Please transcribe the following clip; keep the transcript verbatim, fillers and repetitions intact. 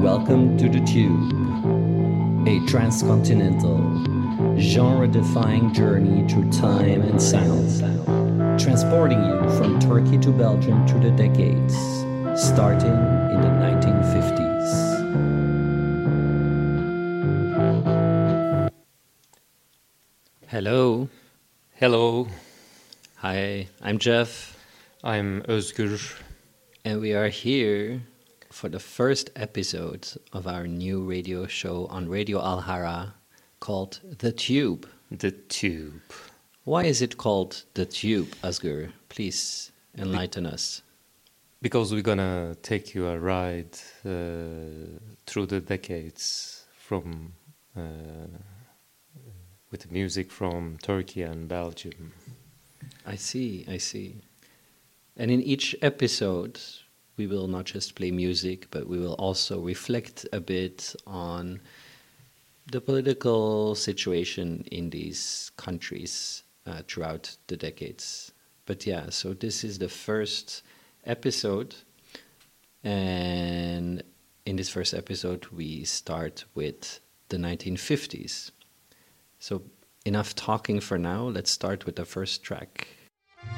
Welcome to The Tube, a transcontinental, genre-defying journey through time and sound, transporting you from Turkey to Belgium through the decades, starting in the nineteen fifties. Hello. Hello, Hi, I'm Jeff, I'm Özgür. and we are here for the first episode of our new radio show on Radio Alhara called The Tube. The Tube. Why is it called The Tube, Özgür? Please enlighten us. Because we're gonna take you a ride uh, through the decades from uh, with music from Turkey and Belgium. I see, I see. And in each episode, we will not just play music, but we will also reflect a bit on the political situation in these countries uh, throughout the decades. But yeah, so this is the first episode. And in this first episode, we start with the nineteen fifties. So enough talking for now. Let's start with the first track.